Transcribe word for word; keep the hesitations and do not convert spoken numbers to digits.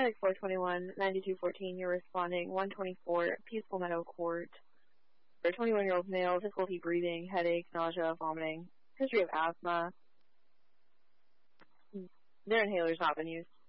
Medic four twenty-one, ninety-two fourteen, you're responding. one twenty-four, Peaceful Meadow Court. For a twenty-one-year-old male, difficulty breathing, headache, nausea, vomiting, history of asthma. Their inhaler's not been used.